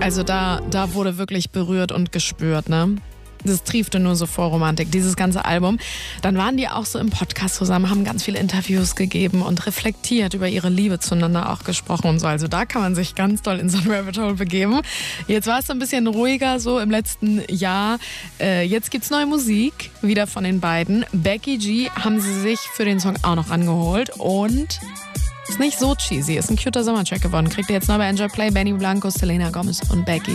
Also da wurde wirklich berührt und gespürt, ne? Das triefte nur so vor Romantik, dieses ganze Album. Dann waren die auch so im Podcast zusammen, haben ganz viele Interviews gegeben und reflektiert über ihre Liebe zueinander auch gesprochen und so. Also da kann man sich ganz doll in so ein Rabbit Hole begeben. Jetzt war es so ein bisschen ruhiger so im letzten Jahr. Jetzt gibt's neue Musik, wieder von den beiden. Becky G haben sie sich für den Song auch noch angeholt und ist nicht so cheesy, ist ein cuter Sommertrack geworden. Kriegt ihr jetzt neu bei Enjoy Play, Benny Blanco, Selena Gomez und Becky.